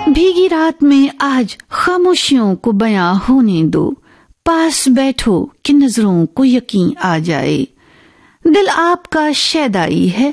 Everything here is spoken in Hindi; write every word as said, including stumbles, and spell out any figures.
भीगी रात में आज खामोशियों को बयां होने दो, पास बैठो कि नजरों को यकीन आ जाए। दिल आपका शैदाई है,